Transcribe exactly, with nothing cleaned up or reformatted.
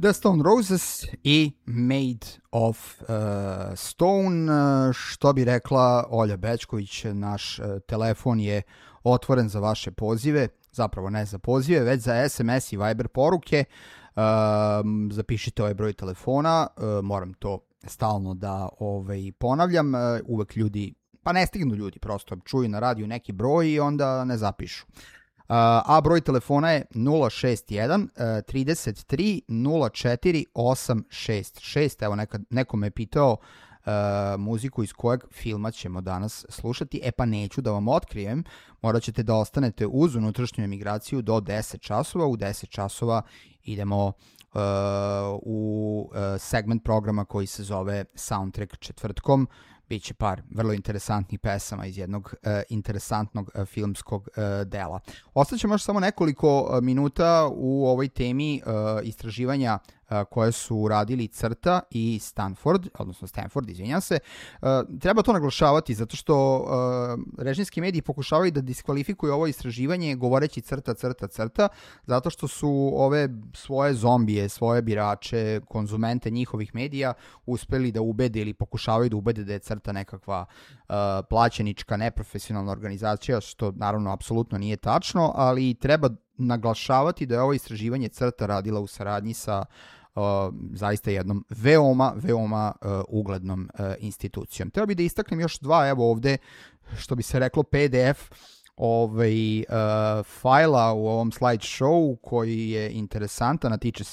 The Stone Roses i Made of uh, Stone, uh, što bi rekla Olja Bećković, naš uh, telefon je otvoren za vaše pozive, zapravo ne za pozive, već za S M S i Viber poruke. Uh, zapišite ovaj broj telefona, uh, moram to stalno da ovaj, ponavljam, uh, uvek ljudi, pa ne stignu ljudi, prosto čuju na radiju neki broj i onda ne zapišu. A broj telefona je nula šest jedan trideset tri nula četiri osam šest šest. Evo, nekad, neko me je pitao uh, muziku iz kojeg filma ćemo danas slušati. E pa neću da vam otkrijem, morat ćete da ostanete uz unutrašnju emigraciju do deset časova. U deset časova idemo uh, u uh, segment programa koji se zove Soundtrack četvrtkom. Biće par vrlo interesantnih pesama iz jednog uh, interesantnog uh, filmskog uh, dela. Ostaćemo još samo nekoliko uh, minuta u ovoj temi uh, istraživanja uh, koje su radili CRTA i Stanford, odnosno Stanford, izvinjam se. Uh, treba to naglašavati zato što uh, režimski mediji pokušavaju da diskvalifikuju ovo istraživanje govoreći CRTA, CRTA, CRTA, zato što su ove svoje zombije, svoje birače, konzumente njihovih medija uspeli da ubede ili pokušavaju da ubede da je CRTA nekakva uh, plaćenička, neprofesionalna organizacija, što naravno apsolutno nije tačno, ali treba naglašavati da je ovo istraživanje CRTA radila u saradnji sa uh, zaista jednom veoma, veoma uh, uglednom uh, institucijom. Treba bi da istaknem još dva, evo ovde, što bi se reklo P D F ovaj, uh, fajla u ovom slide show koji je interesantan, a tiče se